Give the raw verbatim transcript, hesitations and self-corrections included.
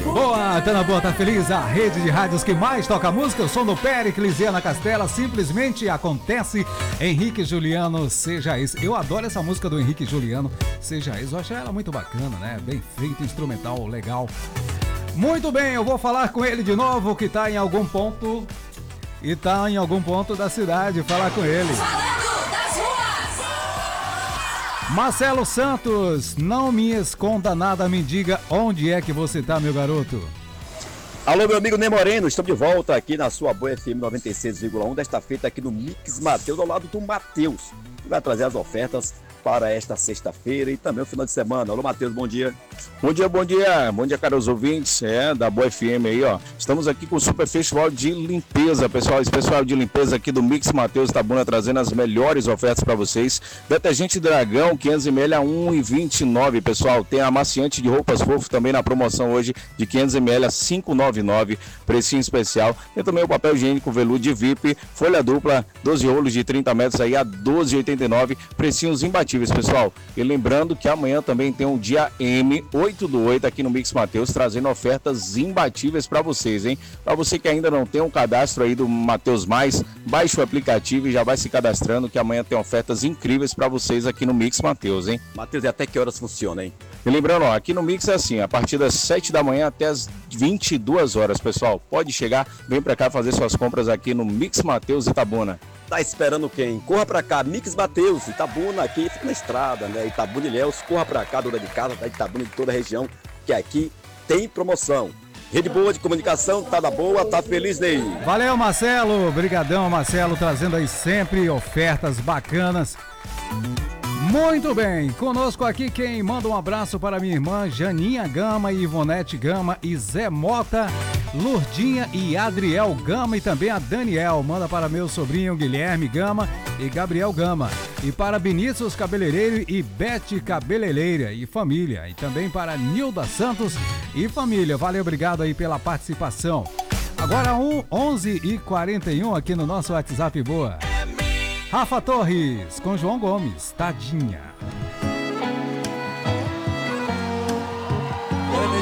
Boa, tá na boa, tá feliz? A rede de rádios que mais toca música, o som do Péricles e Ana Castela, simplesmente acontece. Henrique Juliano, Seja Ex. Eu adoro essa música do Henrique Juliano, Seja Ex. Eu acho ela muito bacana, né? Bem feita, instrumental, legal. Muito bem, eu vou falar com ele de novo, que tá em algum ponto, e tá em algum ponto da cidade, falar com ele. Marcelo Santos, não me esconda nada, me diga onde é que você tá, meu garoto. Alô, meu amigo Ney Moreno, estamos de volta aqui na sua Boa F M noventa e seis vírgula um, desta feita aqui no Mix Mateus, ao lado do Matheus, que vai trazer as ofertas para esta sexta-feira e também o final de semana. Alô, Matheus, bom dia. Bom dia, bom dia, bom dia, caros ouvintes, é, da Boa F M aí, ó. Estamos aqui com o Super Festival de Limpeza, pessoal, esse pessoal de limpeza aqui do Mix Mateus Itabuna trazendo as melhores ofertas para vocês. Detergente Dragão, quinhentos mililitros a um real e vinte e nove centavos, pessoal. Tem amaciante de roupas fofo também na promoção hoje de quinhentos mililitros a cinco reais e noventa e nove centavos, precinho especial. Tem também o papel higiênico veludo V I P, folha dupla, doze rolos de trinta metros aí a doze reais e oitenta e nove centavos, precinhos imbatíveis, pessoal. E lembrando que amanhã também tem um dia M, oito do oito, aqui no Mix Mateus, trazendo ofertas imbatíveis para vocês, hein? Para você que ainda não tem um cadastro aí do Mateus Mais, baixe o aplicativo e já vai se cadastrando, que amanhã tem ofertas incríveis para vocês aqui no Mix Mateus, hein? Matheus, e até que horas funciona, hein? E lembrando, ó, aqui no Mix é assim, a partir das sete da manhã até as vinte e duas horas, pessoal. Pode chegar, vem para cá fazer suas compras aqui no Mix Mateus Itabuna. Tá esperando quem? Corra pra cá, Mix Mateus, Itabuna, aqui fica na estrada, né? Itabuna e Ilhéus, corra pra cá, dona de casa, da Itabuna de toda a região, que aqui tem promoção. Rede boa de comunicação, tá da boa, tá feliz, Ney. Valeu, Marcelo, brigadão, Marcelo, trazendo aí sempre ofertas bacanas. Muito bem, conosco aqui quem manda um abraço para minha irmã Janinha Gama, Ivonete Gama e Zé Mota, Lurdinha e Adriel Gama e também a Daniel. Manda para meu sobrinho Guilherme Gama e Gabriel Gama. E para Vinícius Cabeleireiro e Bete Cabeleireira e família. E também para Nilda Santos e família. Valeu, obrigado aí pela participação. Agora onze e quarenta e um aqui no nosso WhatsApp Boa. Rafa Torres com João Gomes, Tadinha.